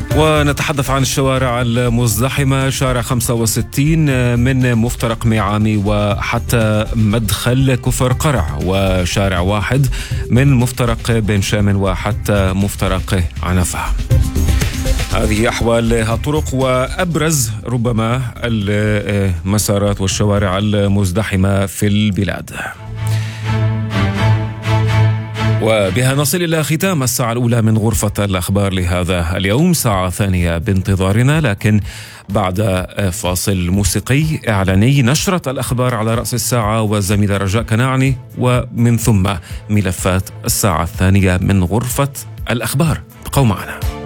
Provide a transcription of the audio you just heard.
ونتحدث عن الشوارع المزدحمة. شارع 65 من مفترق ميعامي وحتى مدخل كفر قرع، وشارع 1 من مفترق بن شامن وحتى مفترق عنفة. هذه أحوال الطرق وأبرز ربما المسارات والشوارع المزدحمة في البلاد. وبها نصل إلى ختام الساعة الأولى من غرفة الأخبار لهذا اليوم، ساعة ثانية بانتظارنا، لكن بعد فاصل موسيقي إعلاني نشرة الأخبار على رأس الساعة والزميلة رجاء كناعني، ومن ثم ملفات الساعة الثانية من غرفة الأخبار. ابقوا معنا.